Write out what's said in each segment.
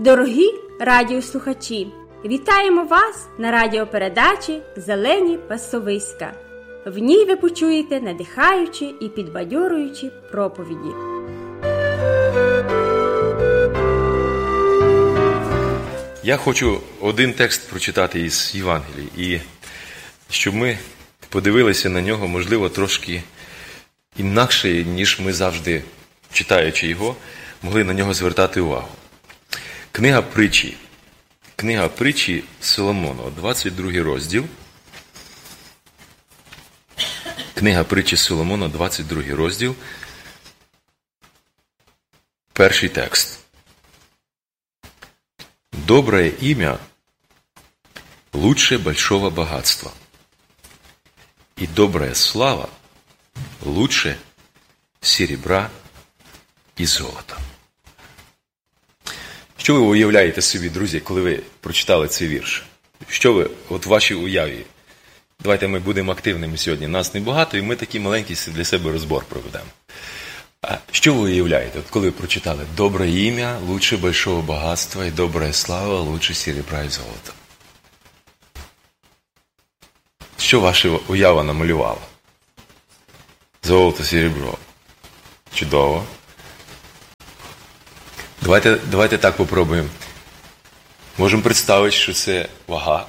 Дорогі радіослухачі, вітаємо вас на радіопередачі «Зелені пасовиська». В ній ви почуєте надихаючі і підбадьорюючі проповіді. Я хочу один текст прочитати із Євангелії, і щоб ми подивилися на нього, можливо, трошки інакше, ніж ми завжди, читаючи його, могли на нього звертати увагу. Книга притчі Соломона, 22 розділ. Книга притчі Соломона, 22 розділ. Перший текст. Доброе имя лучше большого богатства, и добрая слава лучше серебра і золота. Що ви уявляєте собі, друзі, коли ви прочитали цей вірш? Що ви, от в вашій уяві? Давайте ми будемо активними сьогодні. Нас небагато, і ми такий маленький для себе розбор проведемо. А що ви уявляєте, от коли ви прочитали «Добре ім'я лучше большого багатства, і добра слава лучше серебра і золота»? Що ваша уява намалювала? Золото, серебро. Чудово. Давайте так попробуємо. Можемо представити, що це вага.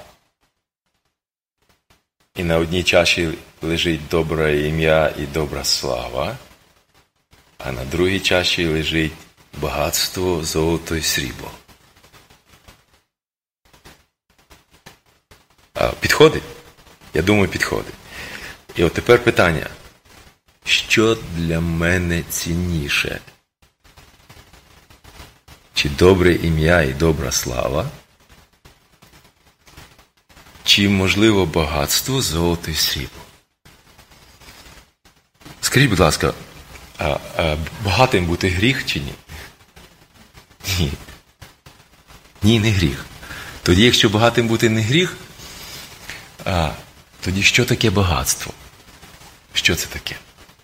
І на одній чаші лежить добре ім'я і добра слава, а на другій чаші лежить багатство, золото і срібло. Підходить? Я думаю, підходить. І от тепер питання. Що для мене цінніше? Чи добре ім'я і добра слава? Чи, можливо, багатство, золото і срібло? Скажіть, будь ласка, багатим бути гріх чи ні? Ні. Ні, не гріх. Тоді, якщо багатим бути не гріх, тоді що таке багатство? Що це таке?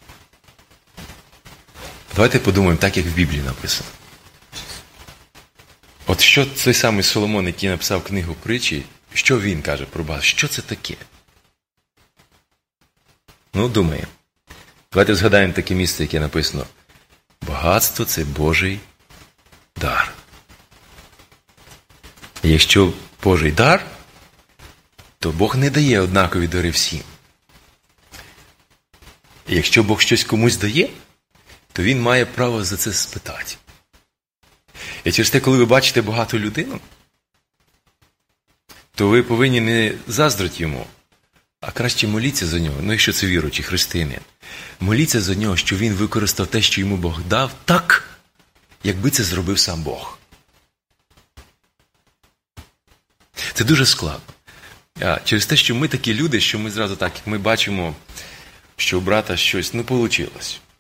Давайте подумаємо так, як в Біблії написано. От що цей самий Соломон, який написав книгу притчі, що він каже про багатство? Що це таке? Ну, думаємо. Давайте згадаємо таке місце, яке написано. Багатство – це Божий дар. І якщо Божий дар, то Бог не дає однакові дари всім. І якщо Бог щось комусь дає, то Він має право за це спитати. І через те, коли ви бачите багату людину, то ви повинні не заздрити йому, а краще моліться за нього, ну якщо це віруючий християнин. Моліться за нього, що він використав те, що йому Бог дав, так, якби це зробив сам Бог. Це дуже складно. Через те, що ми такі люди, що ми зразу так, як ми бачимо, що у брата щось не вийшло.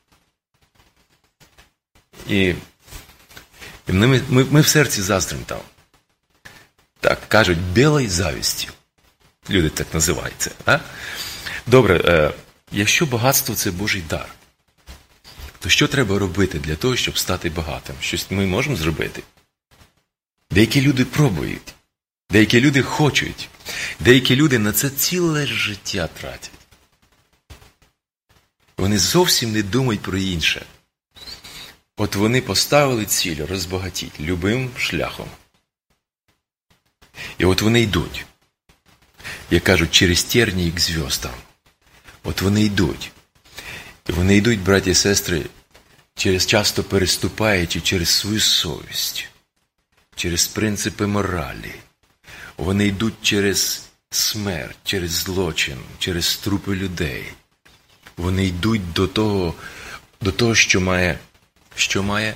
І ми в серці заздримо там. Так, кажуть, білою завістю. Люди так називають це. А? Добре, якщо багатство – це Божий дар, то що треба робити для того, щоб стати багатим? Щось ми можемо зробити? Деякі люди пробують, деякі люди хочуть, деякі люди на це ціле життя тратять. Вони зовсім не думають про інше. От вони поставили ціль розбагатіти любим шляхом. І от вони йдуть. Як кажуть, через тернії к зв'яздам. От вони йдуть. І вони йдуть, браті і сестри, часто переступаючи через свою совість, через принципи моралі. Вони йдуть через смерть, через злочин, через трупи людей. Вони йдуть до того, що має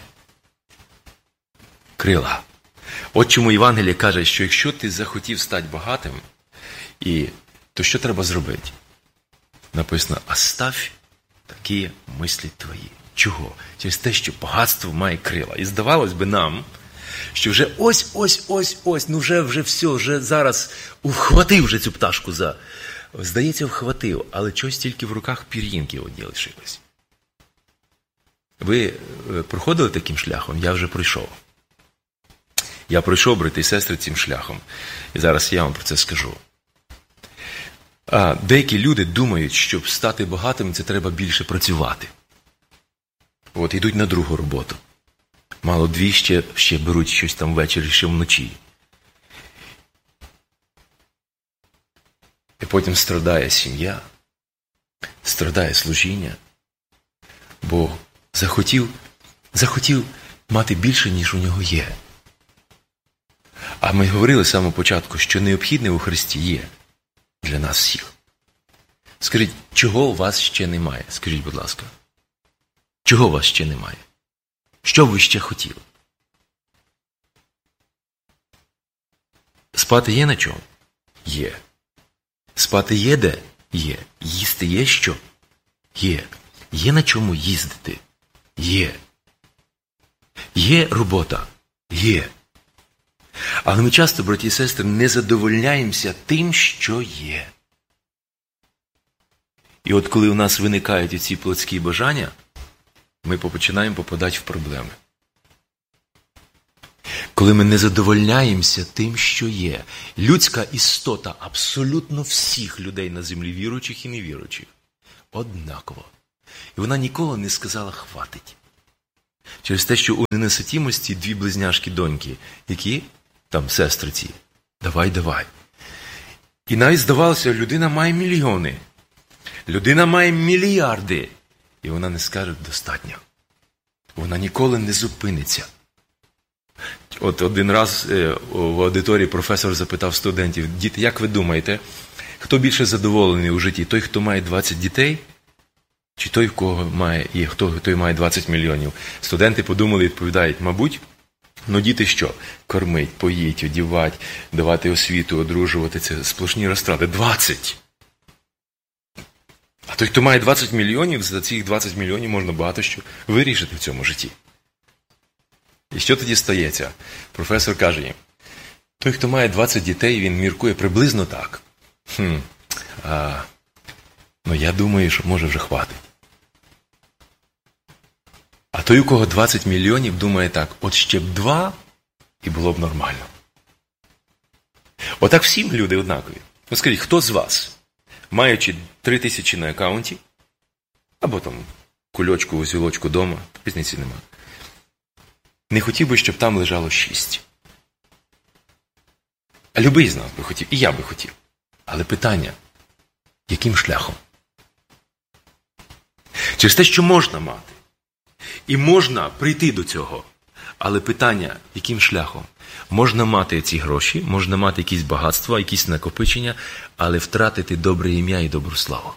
крила. От чому Євангеліє каже, що якщо ти захотів стати багатим, то що треба зробити? Написано, оставь такі мислі твої. Чого? Через те, що багатство має крила. І здавалось би нам, що вже ось, ну вже все, вже зараз вхватив вже цю пташку здається, вхватив, але чогось тільки в руках пір'їнки одні лишились. Ви проходили таким шляхом? Я вже пройшов. Я пройшов, брати і сестри, цим шляхом. І зараз я вам про це скажу. Деякі люди думають, щоб стати багатим, це треба більше працювати. От, йдуть на другу роботу. Мало дві, ще беруть щось там ввечері, ще вночі. І потім страдає сім'я, страдає служіння. Бо захотів мати більше, ніж у нього є. А ми говорили з самого початку, що необхідне у Христі є для нас всіх. Скажіть, чого у вас ще немає? Скажіть, будь ласка. Чого у вас ще немає? Що ви ще хотіли? Спати є на чому? Є. Спати є де? Є. Їсти є що? Є. Є на чому їздити? Є. Є робота? Є. Але ми часто, браті і сестри, не задовольняємося тим, що є. І от коли у нас виникають ці плотські бажання, ми починаємо попадати в проблеми. Коли ми не задовольняємося тим, що є. Людська істота абсолютно всіх людей на землі, віруючих і невіруючих, однаково. І вона ніколи не сказала «хватить». Через те, що у ненаситімості дві близняшки доньки, які там сестриці, давай. І навіть здавалося, людина має мільйони, людина має мільярди, і вона не скаже «достатньо». Вона ніколи не зупиниться. От один раз в аудиторії професор запитав студентів: діти, як ви думаєте, хто більше задоволений у житті? Той, хто має 20 дітей? Чи той, хто має 20 мільйонів? Студенти подумали і відповідають: мабуть, діти що? Кормить, поїть, одівати, давати освіту, одружувати – це сплошні розтрати. 20! А той, хто має 20 мільйонів, за цих 20 мільйонів можна багато що вирішити в цьому житті. І що тоді стається? Професор каже їм: той, хто має 20 дітей, він міркує приблизно так. Я думаю, що може вже хватить. А той, у кого 20 мільйонів, думає так: от ще б 2 і було б нормально. Отак всі люди однакові. Скажіть, хто з вас, маючи 3000 на акаунті, або там кульочку, узілочку дома, різниці нема, не хотів би, щоб там лежало 6? А любий з нас би хотів, і я би хотів. Але питання: яким шляхом? Через те, що можна мати. І можна прийти до цього. Але питання: яким шляхом? Можна мати ці гроші, можна мати якісь багатства, якісь накопичення, але втратити добре ім'я і добру славу.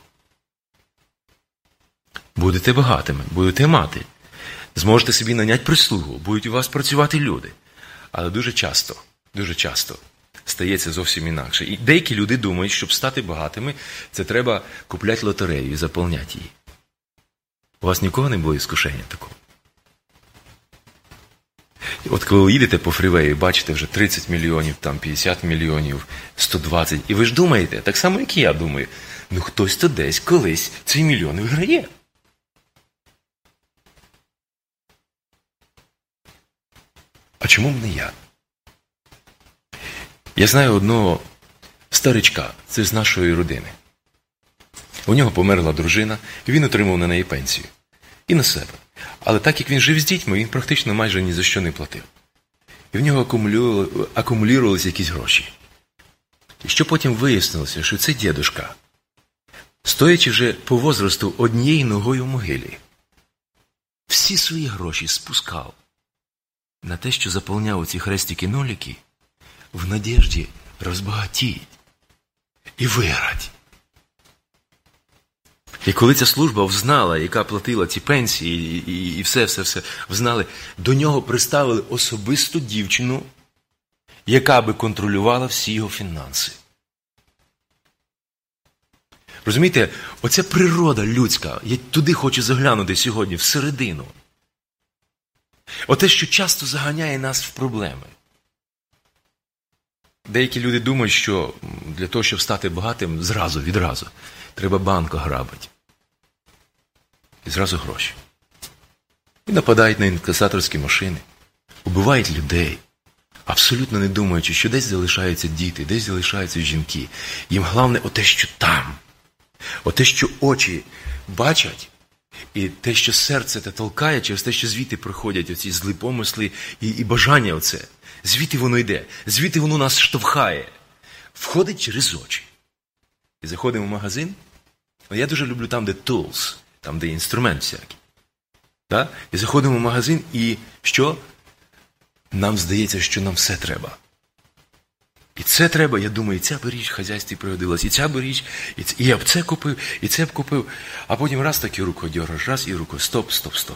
Будете багатими, будете мати. Зможете собі наняти прислугу, будуть у вас працювати люди. Але дуже часто стається зовсім інакше. І деякі люди думають, щоб стати багатими, це треба купляти лотерею і заповняти її. У вас нікого не було іскушення такого? От коли ви їдете по фрівею, бачите вже 30 мільйонів, там 50 мільйонів, 120, і ви ж думаєте, так само, як і я думаю, хтось то десь колись цей мільйон виграє. А чому б не я? Я знаю одного старичка, це з нашої родини. У нього померла дружина, і він отримав на неї пенсію. І на себе. Але так як він жив з дітьми, він практично майже ні за що не платив. І в нього акумулювалися якісь гроші. І що потім вияснилося, що цей дідушка, стоячи вже по возрасту однією ногою в могилі, всі свої гроші спускав на те, що заповняв оці хрестики-ноліки, в надежді розбагатіть і виграти. І коли ця служба взнала, яка платила ці пенсії, і все взнали, до нього приставили особисту дівчину, яка би контролювала всі його фінанси. Розумієте, оця природа людська, я туди хочу заглянути сьогодні, всередину. Оте, що часто заганяє нас в проблеми. Деякі люди думають, що для того, щоб стати багатим, відразу, треба банк ограбити. І зразу гроші. І нападають на інкасаторські машини, убивають людей, абсолютно не думаючи, що десь залишаються діти, десь залишаються жінки. Їм головне оте, що там. Оте, що очі бачать, і те, що серце те толкає, через те, що звідти приходять оці злі помисли і бажання оце. Звідти воно йде, звідти воно нас штовхає. Входить через очі. І заходимо в магазин. Я дуже люблю там, де tools, там, де інструмент всякий. Так? І заходимо в магазин, і що? Нам здається, що нам все треба. І це треба, я думаю, і ця б річ в хазяйстві пригодилась, і ця б річ, і я б це купив, і це б купив. А потім раз так і руку дергаєш, раз і руку, стоп.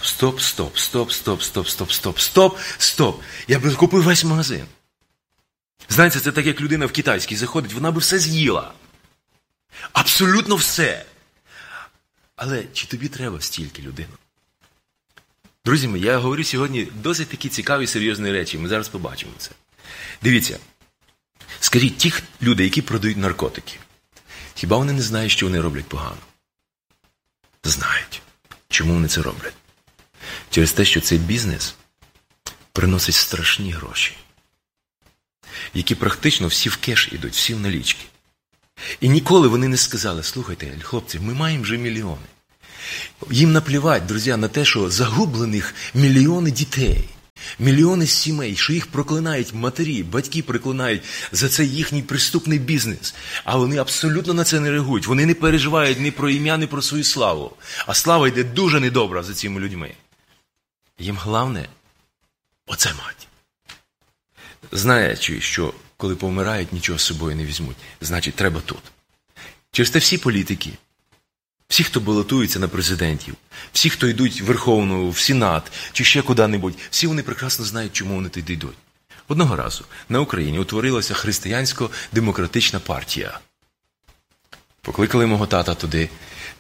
Я б купив весь магазин. Знаєте, це так, як людина в китайський заходить, вона би все з'їла. Абсолютно все. Але чи тобі треба стільки, людину? Друзі мої, я говорю сьогодні досить такі цікаві, серйозні речі. Ми зараз побачимо це. Дивіться. Скажіть, ті люди, які продають наркотики, хіба вони не знають, що вони роблять погано? Знають. Чому вони це роблять? Через те, що цей бізнес приносить страшні гроші, які практично всі в кеш ідуть, всі в налічки. І ніколи вони не сказали, слухайте, хлопці, ми маємо вже мільйони. Їм наплівать, друзі, на те, що загублених мільйони дітей, мільйони сімей, що їх проклинають матері, батьки проклинають за цей їхній преступний бізнес. А вони абсолютно на це не реагують. Вони не переживають ні про ім'я, ні про свою славу. А слава йде дуже недобра за цими людьми. Їм головне оце мать. Знаючи, що коли помирають, нічого з собою не візьмуть. Значить, треба тут. Через те всі політики, всі, хто балотуються на президентів, всі, хто йдуть в Верховну, в Сенат, чи ще куди-небудь, всі вони прекрасно знають, чому вони туди йдуть. Одного разу на Україні утворилася Християнсько-демократична партія. Покликали мого тата туди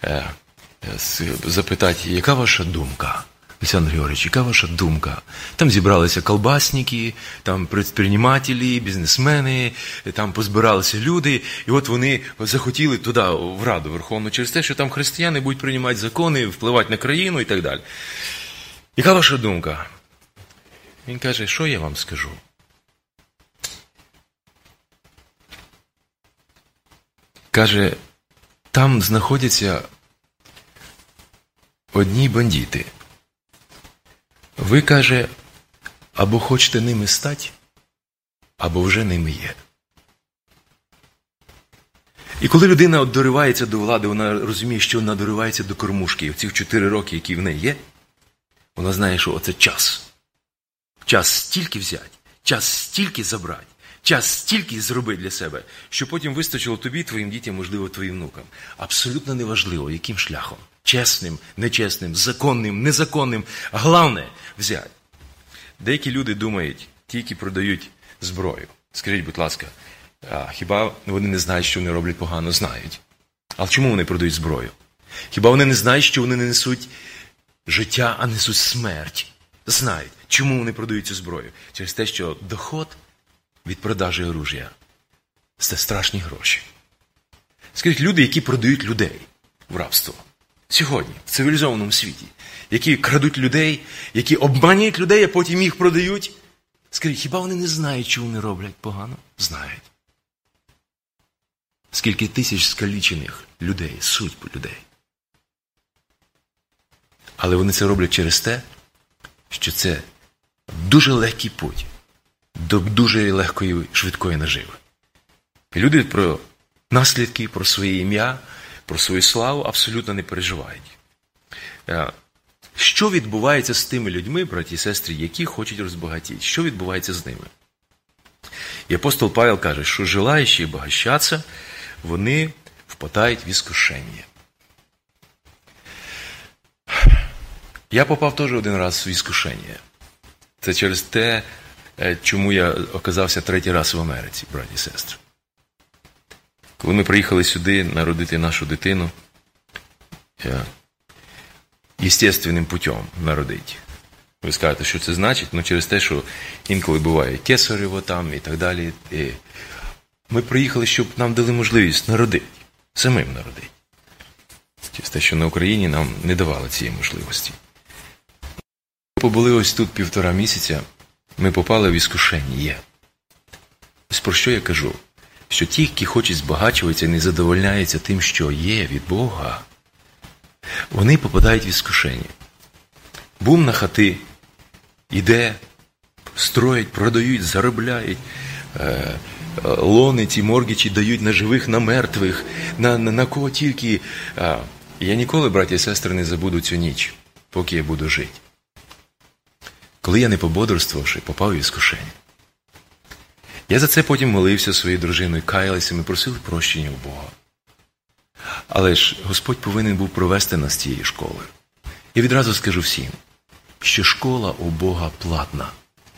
запитати, яка ваша думка? Олександр Георгійович, яка ваша думка? Там зібралися колбасники, там предпринимателі, бізнесмени, там позбиралися люди, і от вони захотіли туди, в Раду Верховну, через те, що там християни будуть приймати закони, впливати на країну і так далі. Яка ваша думка? Він каже, що я вам скажу? Каже, там знаходяться одні бандити. Ви, каже, або хочете ними стати, або вже ними є. І коли людина доривається до влади, вона розуміє, що вона доривається до кормушки. І в ці 4 роки, які в неї є, вона знає, що оце час. Час стільки взяти, час стільки забрати, час стільки зробити для себе, що потім вистачило тобі, твоїм дітям, можливо, твоїм внукам. Абсолютно неважливо, яким шляхом. Чесним, нечесним, законним, незаконним. Головне – взяти. Деякі люди думають, ті, які продають зброю. Скажіть, будь ласка, хіба вони не знають, що вони роблять погано? Знають. Але чому вони продають зброю? Хіба вони не знають, що вони не несуть життя, а несуть смерть? Знають. Чому вони продають цю зброю? Через те, що доход від продажі оружия – це страшні гроші. Скажіть, люди, які продають людей в рабство. Сьогодні, в цивілізованому світі, які крадуть людей, які обманюють людей, а потім їх продають. Скажіть, хіба вони не знають, що вони роблять погано? Знають. Скільки тисяч скалічених людей, судьб людей. Але вони це роблять через те, що це дуже легкий путь до дуже легкої, швидкої наживи. І люди про наслідки, про своє ім'я, про свою славу абсолютно не переживають. Що відбувається з тими людьми, браті і сестри, які хочуть розбагатіти? Що відбувається з ними? І апостол Павел каже, що желаючи обогащатися, вони впадають в іскушення. Я попав теж один раз в іскушення. Це через те, чому я оказався 3-й раз в Америці, браті і сестри. Коли ми приїхали сюди народити нашу дитину, естественним путем народити. Ви скажете, що це значить? Ну, через те, що інколи буває кесарево там і так далі. І ми приїхали, щоб нам дали можливість народити, самим народити. Через те, що на Україні нам не давали цієї можливості. Ми побули ось тут 1,5 місяця, ми попали в іскушення. Ось про що я кажу? Що ті, які хочуть збагачуватися і не задовольняються тим, що є від Бога, вони попадають в іскушення. Бум на хати, іде, строять, продають, заробляють, лони ці моргічі дають на живих, на мертвих, на кого тільки. Я ніколи, браті і сестри, не забуду цю ніч, поки я буду жити. Коли я, не пободрствувавши, попав в іскушення. Я за це потім молився своєю дружиною, каялися, ми просили прощення у Бога. Але ж Господь повинен був провести нас цієї школи. І відразу скажу всім, що школа у Бога платна.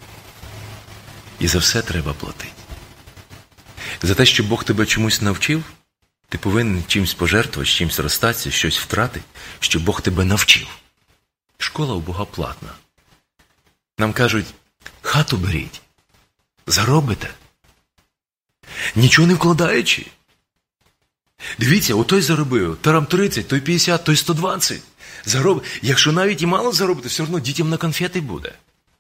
І за все треба платити. За те, що Бог тебе чомусь навчив, ти повинен чимось пожертвувати, чимось розстатися, щось втратити, щоб Бог тебе навчив. Школа у Бога платна. Нам кажуть, хату беріть, заробите, нічого не вкладаючи. Дивіться, отой заробив, там 30, той 50, той 120. Якщо навіть і мало заробити, все одно дітям на конфети буде.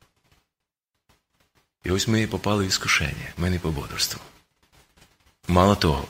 І ось ми попали в іскушення, ми не пободрствували. Мало того,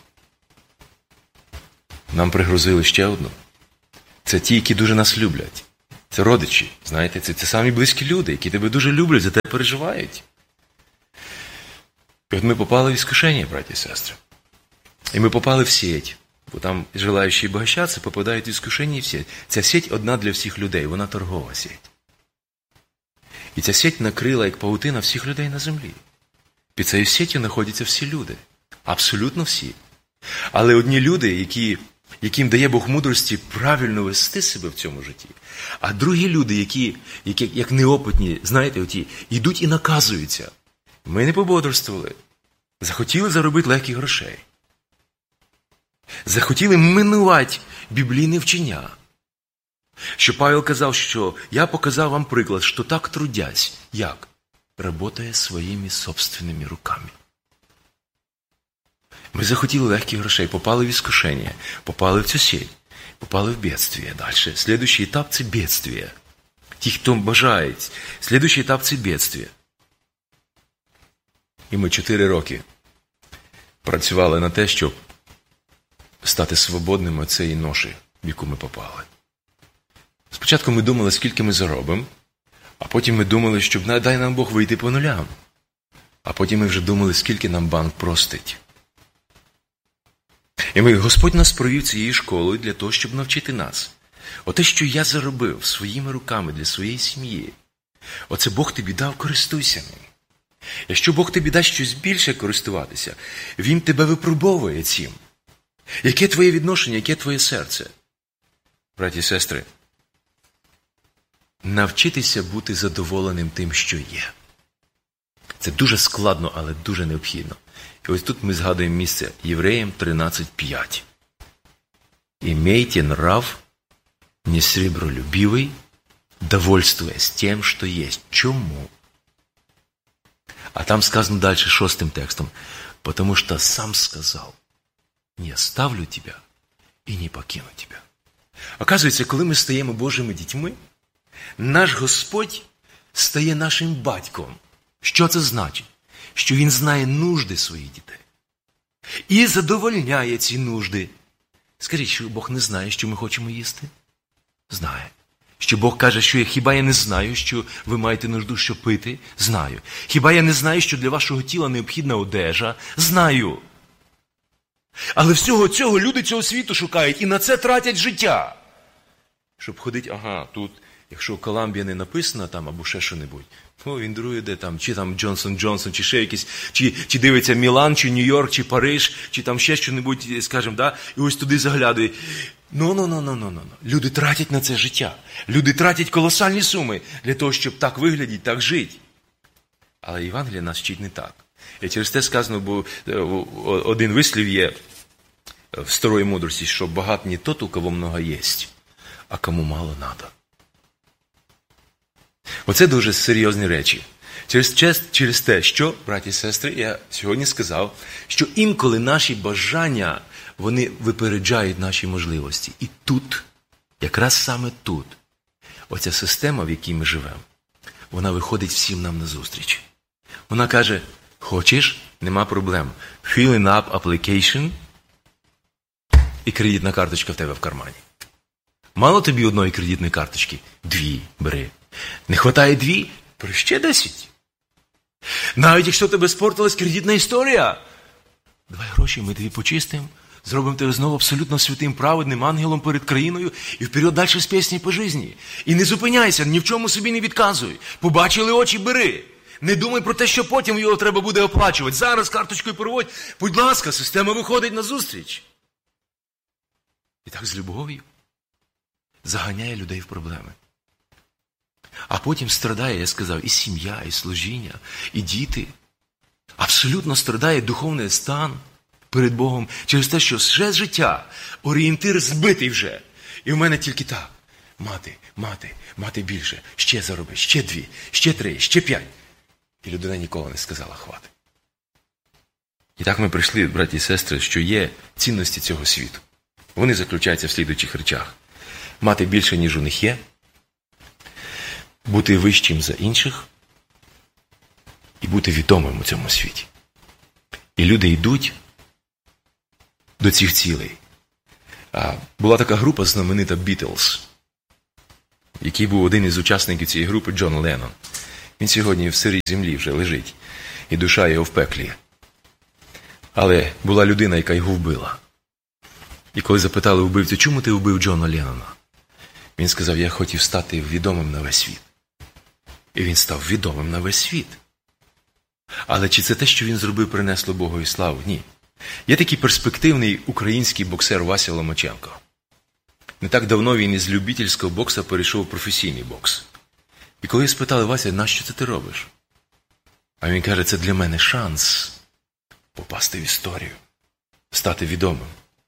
нам пригрозили ще одну. Це ті, які дуже нас люблять. Це родичі, знаєте, це самі близькі люди, які тебе дуже люблять, за тебе переживають. І от ми попали в іскушення, браті і сестри. І ми попали в сеть. Бо там желаючі багачатися попадають в іскушення в сеть. Ця сеть одна для всіх людей, вона торгова сеть. І ця сеть накрила, як павутина, всіх людей на землі. Під цією сетью знаходяться всі люди. Абсолютно всі. Але одні люди, яким дає Бог мудрості правильно вести себе в цьому житті. А другі люди, які як неопитні, знаєте, оті, йдуть і наказуються. Ми не пободрствували. Захотіли заробити легких грошей. Захотіли минувати біблійне вчення. Що Павел казав, що я показав вам приклад, що так трудясь. Як? Работає своїми собственними руками. Ми захотіли легких грошей, попали в іскушення, попали в цю сеть, попали в бедствие. Дальше. Слідуючий етап – це бедствие. Ті, хто бажають. Слідуючий етап – це бедствие. І ми 4 роки працювали на те, щоб стати свободними від цієї ноші, в яку ми попали. Спочатку ми думали, скільки ми заробимо, а потім ми думали, щоб дай нам Бог вийти по нулям. А потім ми вже думали, скільки нам банк простить. І Господь нас провів цією школою для того, щоб навчити нас. Оте, що я заробив своїми руками для своєї сім'ї, оце Бог тобі дав, користуйся ним. Якщо Бог тобі дасть щось більше користуватися, Він тебе випробовує цим. Яке твоє відношення, яке твоє серце? Браті і сестри, навчитися бути задоволеним тим, що є. Це дуже складно, але дуже необхідно. І ось тут ми згадуємо місце Євреям 13:5. «Имейте нрав несребролюбивый, довольствуясь тем, что есть». Чому? А там сказано далі 6 текстом. «Потому что сам сказал, не оставлю тебя и не покину тебя». Оказується, коли ми стаємо Божими дітьми, наш Господь стає нашим батьком. Що це значить? Що Він знає нужди своїх дітей. І задовольняє ці нужди. Скажіть, що Бог не знає, що ми хочемо їсти? Знає. Що Бог каже, що хіба я не знаю, що ви маєте нужду, що пити? Знаю. Хіба я не знаю, що для вашого тіла необхідна одежа? Знаю. Але всього цього люди цього світу шукають і на це тратять життя. Щоб ходити, тут, якщо Коламбія не написано там, або ще що-небудь, він другий де там, чи там Джонсон, чи ще якийсь, чи дивиться Мілан, чи Нью-Йорк, чи Париж, чи там ще що-небудь, скажімо, да, і ось туди заглядує. Люди тратять на це життя. Люди тратять колосальні суми для того, щоб так виглядати, так жити. Але Євангелія нас вчить не так. І через те сказано, бо один вислів є в старої мудрості, що багат не тот, у кого много єсть, а кому мало надо. Оце дуже серйозні речі. Через те, що, браті і сестри, я сьогодні сказав, що інколи наші бажання, вони випереджають наші можливості. І тут, якраз саме тут, оця система, в якій ми живемо, вона виходить всім нам назустріч. Вона каже, хочеш, нема проблем. Filling up application і кредитна карточка в тебе в кармані. Мало тобі одної кредитної карточки? 2 бери. Не хватає 2? Бери ще 10. Навіть якщо тебе спортилась кредитна історія, давай гроші, ми тобі почистимо, зробимо тебе знову абсолютно святим, праведним ангелом перед країною і вперед далі з пісні по житті. І не зупиняйся, ні в чому собі не відказуй. Побачили очі, бери. Не думай про те, що потім його треба буде оплачувати. Зараз карточкою переводь. Будь ласка, система виходить на зустріч. І так з любов'ю заганяє людей в проблеми. А потім страдає, я сказав, і сім'я, і служіння, і діти. Абсолютно страдає духовний стан перед Богом через те, що все життя, орієнтир збитий вже. І в мене тільки так. Мати більше, ще зароби, ще 2, ще 3, ще 5. І людина ніколи не сказала хвати. І так ми прийшли, браті і сестри, що є цінності цього світу. Вони заключаються в слідуючих речах. Мати більше, ніж у них є. Бути вищим за інших. І бути відомим у цьому світі. І люди йдуть до цих цілей. Була така група знаменита Beatles, який був один із учасників цієї групи Джон Леннон. Він сьогодні в сирій землі вже лежить, і душа його в пеклі. Але була людина, яка його вбила. І коли запитали вбивцю, чому ти вбив Джона Леннона? Він сказав, я хотів стати відомим на весь світ. І він став відомим на весь світ. Але чи це те, що він зробив, принесло Богові славу? Ні. Є такий перспективний український боксер Вася Ломаченко. Не так давно він із любительського бокса перейшов у професійний бокс. І коли спитали, Вася, нащо це ти робиш? А він каже, це для мене шанс попасти в історію, стати відомим.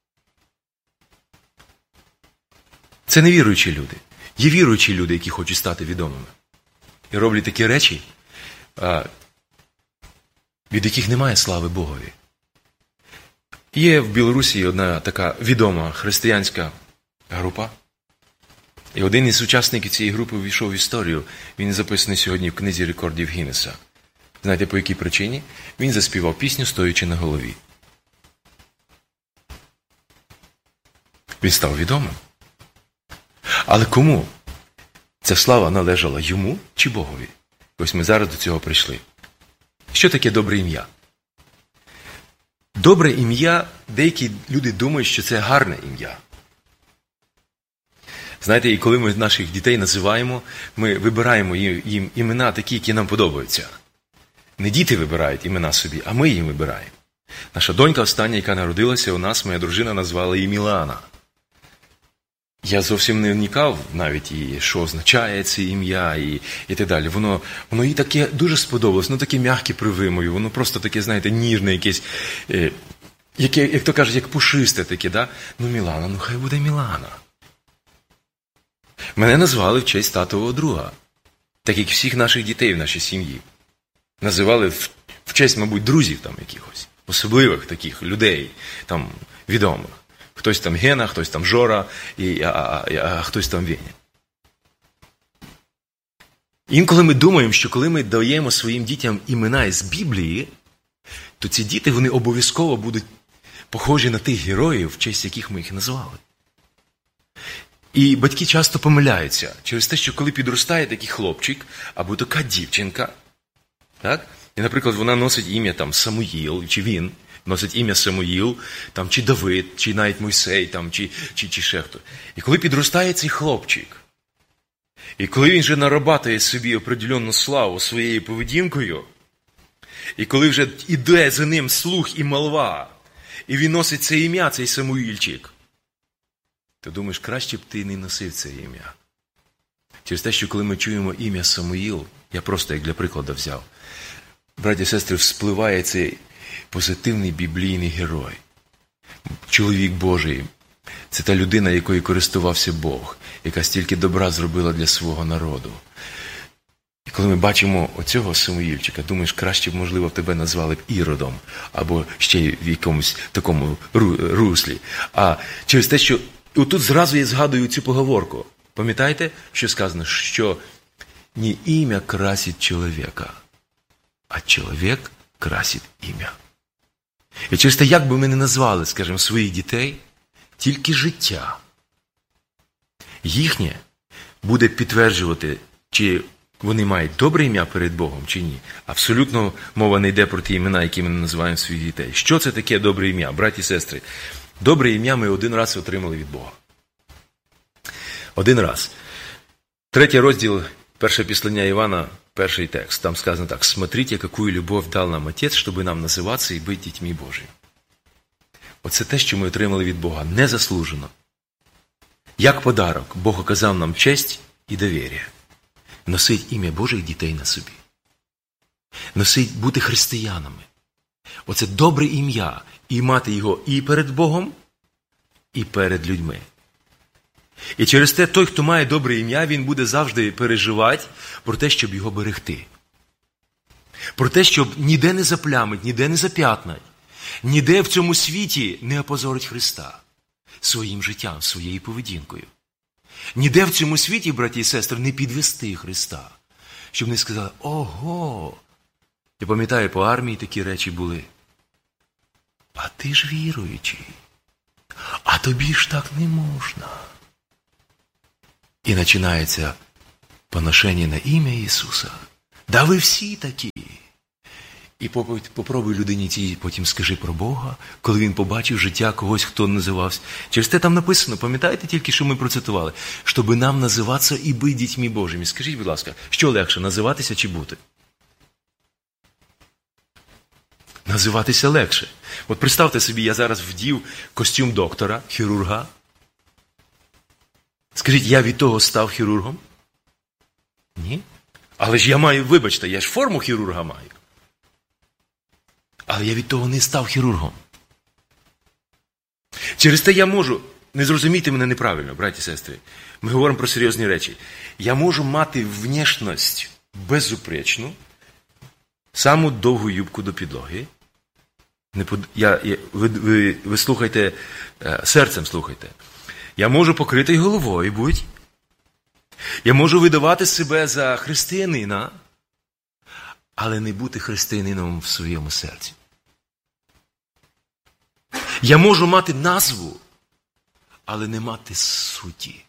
Це не віруючі люди. Є віруючі люди, які хочуть стати відомими. І роблять такі речі, від яких немає слави Богові. Є в Білорусі одна така відома християнська група. І один із учасників цієї групи увійшов в історію. Він записаний сьогодні в книзі рекордів Гіннеса. Знаєте, по якій причині? Він заспівав пісню, стоячи на голові. Він став відомим. Але кому ця слава належала, йому чи Богові? Ось ми зараз до цього прийшли. Що таке добре ім'я? Добре ім'я, деякі люди думають, що це гарне ім'я. Знаєте, і коли ми наших дітей називаємо, ми вибираємо їм імена такі, які нам подобаються. Не діти вибирають імена собі, а ми їм вибираємо. Наша донька остання, яка народилася у нас, моя дружина назвала її Мілана. Я зовсім не вникав навіть, і що означає це ім'я, і так далі. Воно їй таке дуже сподобалось, воно таке м'яке при вимові, воно просто таке, знаєте, ніжне якесь, яке, як то кажуть, як пушисте таке, да? Ну, Мілана, ну хай буде Мілана. Мене назвали в честь татового друга, так як всіх наших дітей в нашій сім'ї. Називали в честь, мабуть, друзів там якихось, особливих таких людей, там, відомих. Хтось там Гена, хтось там Жора, а хтось там Веня. Інколи ми думаємо, що коли ми даємо своїм дітям імена із Біблії, то ці діти, вони обов'язково будуть похожі на тих героїв, в честь яких ми їх назвали. І батьки часто помиляються через те, що коли підростає такий хлопчик, або така дівчинка, так? І, наприклад, вона носить ім'я там Самуїл, чи він носить ім'я Самуїл, там, чи Давид, чи навіть Мойсей, там, чи ще хто. І коли підростає цей хлопчик, і коли він вже нарабатує собі определенну славу своєю поведінкою, і коли вже йде за ним слух і молва, і він носить це ім'я, цей Самуїльчик, то думаєш, краще б ти не носив це ім'я. Через те, що коли ми чуємо ім'я Самуїл, я просто як для прикладу взяв, браті і сестри, вспливає цей позитивний біблійний герой. Чоловік Божий. Це та людина, якою користувався Бог, яка стільки добра зробила для свого народу. І коли ми бачимо оцього Самуїльчика, думаєш, краще б, можливо, тебе назвали б Іродом, або ще в якомусь такому руслі. А через те, що тут зразу я згадую цю поговорку. Пам'ятаєте, що сказано? Що не ім'я красить чоловіка, а чоловік красить ім'я. І через те, як би ми не назвали, скажімо, своїх дітей, тільки життя їхнє буде підтверджувати, чи вони мають добре ім'я перед Богом, чи ні. Абсолютно мова не йде про ті імена, які ми називаємо своїх дітей. Що це таке добре ім'я, браті і сестри? Добре ім'я ми один раз отримали від Бога. Один раз. 3 розділ, 1 післання Івана, 1 текст. Там сказано так: «Смотрите, какую любовь дал нам Отець, щоб нам називатися і бути дітьми Божими». Оце те, що ми отримали від Бога, незаслужено. Як подарок, Бог оказав нам честь і довір'я. Носить ім'я Божих дітей на собі. Носить бути християнами. Оце добре ім'я. І мати його і перед Богом, і перед людьми. І через те, той, хто має добре ім'я, він буде завжди переживати про те, щоб його берегти. Про те, щоб ніде не заплямить, ніде не зап'ятнать, ніде в цьому світі не опозорить Христа своїм життям, своєю поведінкою. Ніде в цьому світі, браті і сестри, не підвести Христа. Щоб не сказали: ого! Я пам'ятаю, по армії такі речі були. А ти ж віруючий. А тобі ж так не можна. І починається поношення на ім'я Ісуса. Да ви всі такі. І попробуй людині тій потім скажи про Бога, коли він побачив життя когось, хто називався. Через те там написано, пам'ятаєте тільки, що ми процитували? Щоб нам називатися і бути дітьми Божими. Скажіть, будь ласка, що легше, називатися чи бути? Називатися легше. От представте собі, я зараз вдів костюм доктора, хірурга. Скажіть, я від того став хірургом? Ні. Але ж я маю, вибачте, я ж форму хірурга маю. Але я від того не став хірургом. Через те я можу, не зрозумійте мене неправильно, браті і сестри, ми говоримо про серйозні речі. Я можу мати внешність безупречну, саму довгу юбку до підлоги. Ви слухайте, серцем слухайте. Я можу покритий головою бути. Я можу видавати себе за християнина, але не бути християнином в своєму серці. Я можу мати назву, але не мати суті.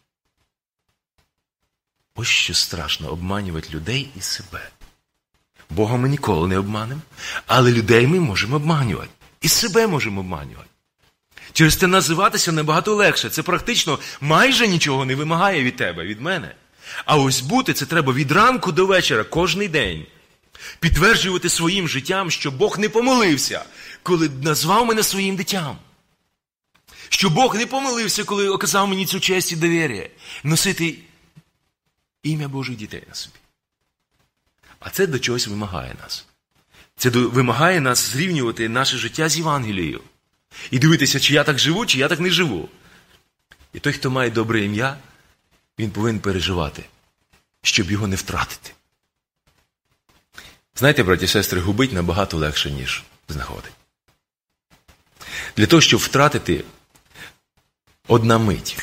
Ось що страшно — обманювати людей і себе. Бога ми ніколи не обманемо, але людей ми можемо обманювати. І себе можемо обманювати. Через те називатися набагато легше. Це практично майже нічого не вимагає від тебе, від мене. А ось бути — це треба від ранку до вечора, кожний день. Підтверджувати своїм життям, що Бог не помилився, коли назвав мене своїм дитям. Що Бог не помилився, коли оказав мені цю честь і довір'я. Носити ім'я Божих дітей на собі. А це до чогось вимагає нас. Це вимагає нас зрівнювати наше життя з Євангелією. І дивитися, чи я так живу, чи я так не живу. І той, хто має добре ім'я, він повинен переживати, щоб його не втратити. Знаєте, браті і сестри, губить набагато легше, ніж знаходить. Для того, щоб втратити, одна мить.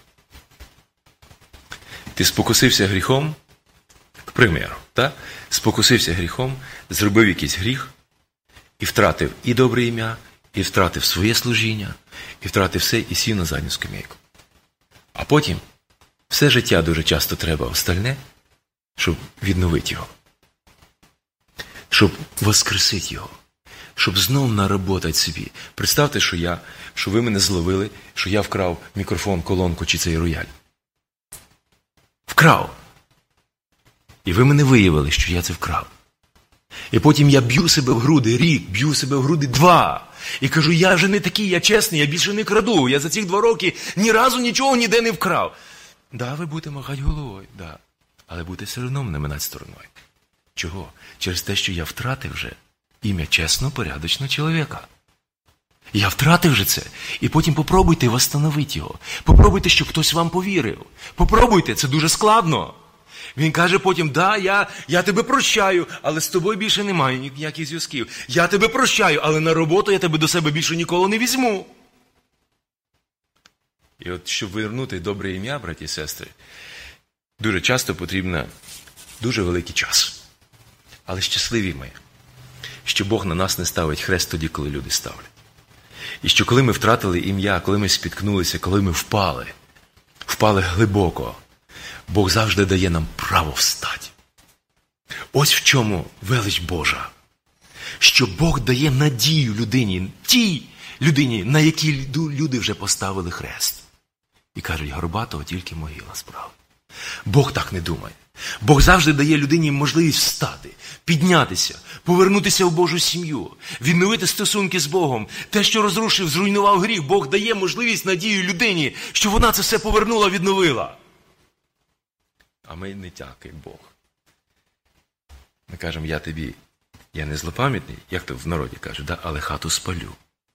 Ти спокусився гріхом, к примеру, так? Спокусився гріхом, зробив якийсь гріх, і втратив і добре ім'я, і втратив своє служіння, і втратив все, і сів на задню скамейку. А потім все життя дуже часто треба остальне, щоб відновити його. Щоб воскресити його. Щоб знов наработати собі. Представте, що ви мене зловили, що я вкрав мікрофон, колонку чи цей рояль. Вкрав. І ви мене виявили, що я це вкрав. І потім я б'ю себе в груди рік, б'ю себе в груди 2. І кажу, я вже не такий, я чесний, я більше не краду. Я за ці 2 роки ні разу нічого ніде не вкрав. Да, ви будете махати головою, да. Але будете все одно мене минати стороною. Чого? Через те, що я втратив вже ім'я чесного, порядочного чоловіка. Я втратив вже це. І потім попробуйте восстановити його. Попробуйте, щоб хтось вам повірив. Попробуйте, це дуже складно. Він каже потім, да, я тебе прощаю, але з тобою більше немає ніяких зв'язків. Я тебе прощаю, але на роботу я тебе до себе більше ніколи не візьму. І от, щоб вернути добре ім'я, браті і сестри, дуже часто потрібно дуже великий час. Але щасливі ми, що Бог на нас не ставить хрест тоді, коли люди ставлять. І що коли ми втратили ім'я, коли ми спіткнулися, коли ми впали глибоко, Бог завжди дає нам право встати. Ось в чому велич Божа. Що Бог дає надію людині, тій людині, на якій люди вже поставили хрест. І кажуть, горбатого тільки могила справа. Бог так не думає. Бог завжди дає людині можливість встати, піднятися, повернутися в Божу сім'ю, відновити стосунки з Богом. Те, що розрушив, зруйнував гріх, Бог дає можливість, надію людині, що вона це все повернула, відновила. А ми не так, як Бог. Ми кажемо, я не злопам'ятний, як то в народі кажуть, да? Але хату спалю.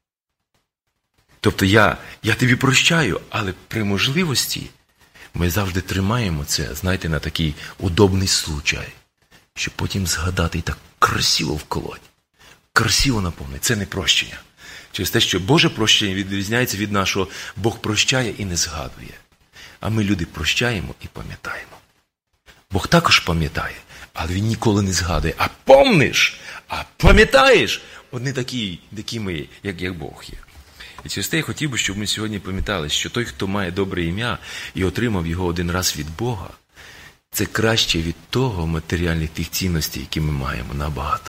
Тобто я тобі прощаю, але при можливості ми завжди тримаємо це, знаєте, на такий удобний случай, щоб потім згадати і так красиво вколоть, красиво наповнити. Це не прощення. Через те, що Боже прощення відрізняється від нашого, Бог прощає і не згадує. А ми, люди, прощаємо і пам'ятаємо. Бог також пам'ятає, але Він ніколи не згадує. А помниш, а пам'ятаєш, одні такі ми, як Бог є. І через те я хотів би, щоб ми сьогодні пам'ятали, що той, хто має добре ім'я і отримав його один раз від Бога, це краще від того матеріальних тих цінностей, які ми маємо, набагато.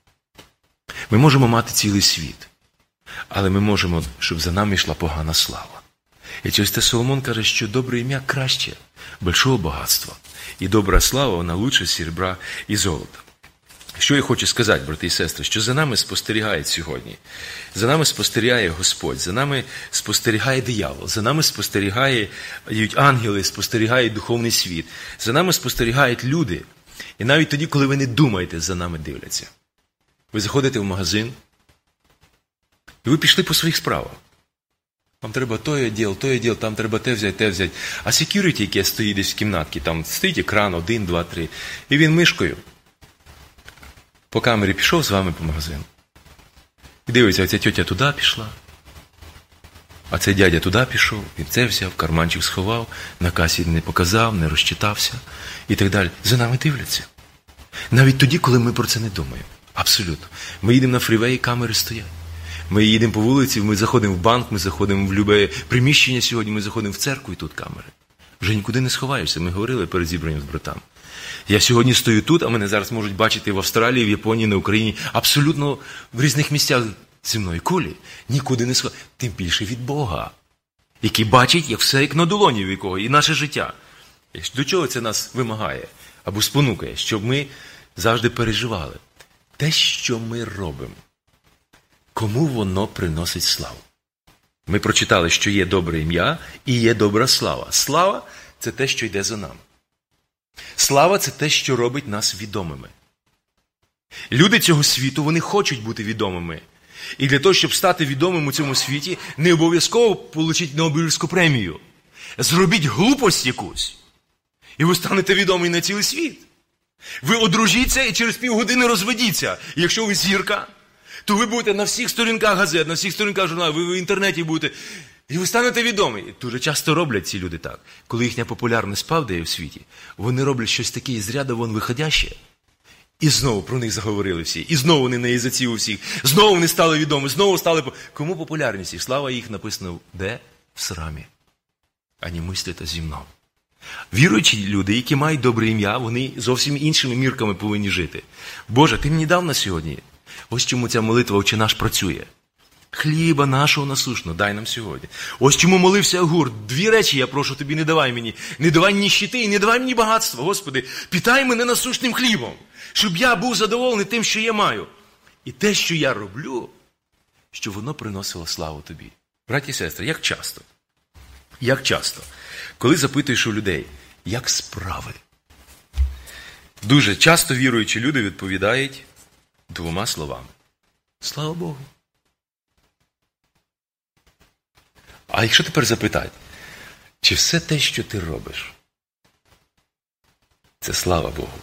Ми можемо мати цілий світ, але ми можемо, щоб за нами йшла погана слава. І через те Соломон каже, що добре ім'я краще большого багатства. І добра слава, вона лучше серебра і золота. Що я хочу сказати, брати і сестри, що за нами спостерігають сьогодні. За нами спостерігає Господь, за нами спостерігає диявол, за нами спостерігають ангели, спостерігає духовний світ. За нами спостерігають люди. І навіть тоді, коли ви не думаєте, за нами дивляться. Ви заходите в магазин, і ви пішли по своїх справах. Вам треба той відділ, там треба те взяти. А секюріті, яке стоїть десь в кімнатці, там стоїть екран 1, 2, 3, і він мишкою по камері пішов з вами по магазину. І дивиться, оця тьотя туди пішла, а цей дядя туди пішов, він це взяв, карманчик сховав, на касі не показав, не розчитався і так далі. За нами дивляться. Навіть тоді, коли ми про це не думаємо. Абсолютно. Ми їдемо на фрівеї, камери стоять. Ми їдемо по вулиці, ми заходимо в банк, ми заходимо в любе приміщення сьогодні, ми заходимо в церкву і тут камери. Вже нікуди не сховаєшся, ми говорили перед зібранням з братами. Я сьогодні стою тут, а мене зараз можуть бачити в Австралії, в Японії, на Україні, абсолютно в різних місцях земної кулі. Нікуди не сховаєшся. Тим більше від Бога, який бачить, як все як на долоні в якого, і наше життя. До чого це нас вимагає або спонукає? Щоб ми завжди переживали. Те, що ми робимо, кому воно приносить славу? Ми прочитали, що є добре ім'я і є добра слава. Слава – це те, що йде за нами. Слава – це те, що робить нас відомими. Люди цього світу, вони хочуть бути відомими. І для того, щоб стати відомим у цьому світі, не обов'язково отримати Нобелівську премію. Зробіть глупость якусь, і ви станете відомі на цілий світ. Ви одружіться і через півгодини розведіться. І якщо ви зірка, то ви будете на всіх сторінках газет, на всіх сторінках журналів, ви в інтернеті будете. І ви станете відомі. Дуже часто роблять ці люди так. Коли їхня популярність падає в світі, вони роблять щось таке із ряду вон виходяще. І знову про них заговорили всі. І знову вони на язиці у всіх. Знову вони стали відомі. Знову стали... Кому популярність? І слава їх написано де? В срамі. Ані мислите зі мною. Віруючі люди, які мають добре ім'я, вони зовсім іншими мірками повинні жити. Боже, ти мені дав на сьогодні. Ось чому ця молитва «Отче наш» працює. Хліба нашого насушного дай нам сьогодні. Ось чому молився Агур. 2 речі я прошу тобі, не давай мені. Не давай ніщити і не давай мені багатства. Господи, питай мене насушним хлібом, щоб я був задоволений тим, що я маю. І те, що я роблю, щоб воно приносило славу тобі. Браті і сестри, як часто, коли запитуєш у людей, як справи? Дуже часто віруючі люди відповідають 2 словами. Слава Богу. А якщо тепер запитати, чи все те, що ти робиш, це слава Богу?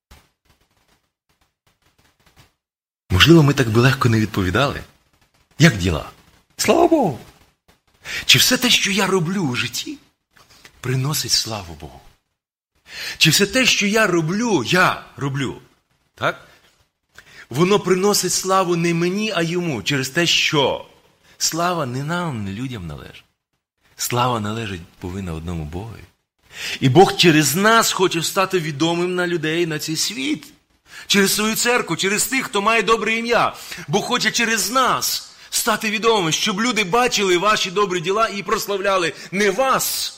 Можливо, ми так би легко не відповідали. Як діла? Слава Богу. Чи все те, що я роблю у житті, приносить славу Богу? Чи все те, що я роблю, так? Воно приносить славу не мені, а йому, через те, що Слава не нам, не людям належить. Слава належить повинна одному Богові. І Бог через нас хоче стати відомим на людей, на цей світ. Через свою церкву, через тих, хто має добре ім'я. Бог хоче через нас стати відомим, щоб люди бачили ваші добрі діла і прославляли не вас,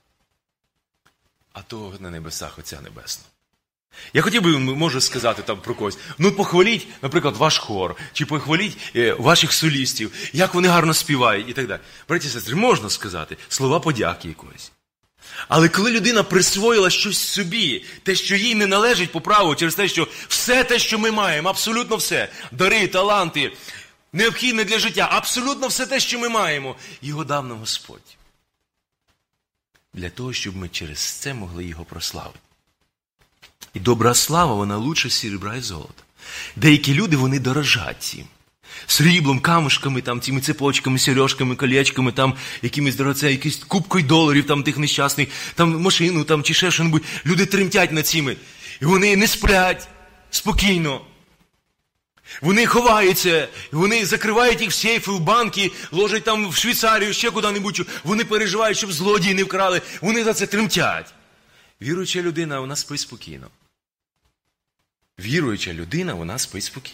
а того на небесах Отця Небесного. Я хотів би, можу сказати там про когось, похваліть, наприклад, ваш хор, чи похваліть ваших солістів, як вони гарно співають і так далі. Браті і сестри, можна сказати слова подяки якоїсь. Але коли людина присвоїла щось собі, те, що їй не належить по праву, через те, що все те, що ми маємо, абсолютно все, дари, таланти, необхідне для життя, абсолютно все те, що ми маємо, його дав нам Господь. Для того, щоб ми через це могли його прославити. І добра слава, вона лучше серебра і золота. Деякі люди, вони дорожать цим. Сріблом, камушками, там, цими цепочками, сережками, колечками, там, якимись дорогоцінними, якісь кубкою доларів, там, тих нещасних, там, машину, там, чи ще що-небудь. Люди тремтять над цими. І вони не сплять спокійно. Вони ховаються, вони закривають їх в сейфи, в банки, ложать там в Швейцарію, ще куди-небудь. Вони переживають, щоб злодії не вкрали. Вони за це тремтять. Віруюча людина, вона спить спокійно. Віруюча людина, вона спить спокійно.